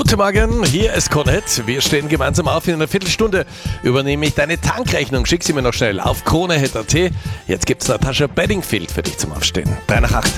Guten Morgen, hier ist Krone-Hit. Wir stehen gemeinsam auf. In einer Viertelstunde übernehme ich deine Tankrechnung. Schick sie mir noch schnell auf Krone-Hit.at. Jetzt gibt's Natascha Bedingfield für dich zum Aufstehen. 3 nach 8.